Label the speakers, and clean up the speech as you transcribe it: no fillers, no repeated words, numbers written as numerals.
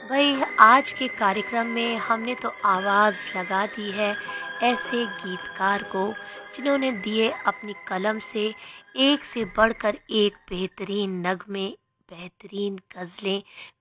Speaker 1: भाई आज के कार्यक्रम में हमने तो आवाज़ लगा दी है ऐसे गीतकार को जिन्होंने दिए अपनी कलम से एक से बढ़कर एक बेहतरीन नगमे, बेहतरीन गज़लें,